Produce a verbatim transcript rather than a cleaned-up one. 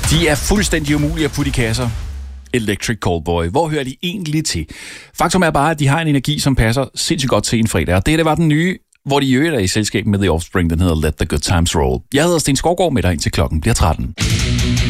De er fuldstændig umulige at putte i kasser. Electric Callboy. Hvor hører de egentlig til? Faktum er bare, at de har en energi, som passer sindssygt godt til en fredag. Og det, det var den nye, hvor de i øvrigt er i selskab med The Offspring. Den hedder Let the Good Times Roll. Jeg hedder Sten Skovgaard med dig indtil klokken bliver tretten.